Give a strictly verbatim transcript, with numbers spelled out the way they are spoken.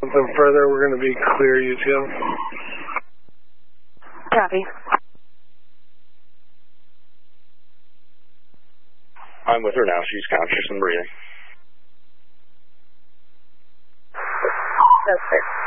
something further, we're going to be clear, you two. Copy. I'm with her now. She's conscious and breathing. That's fair.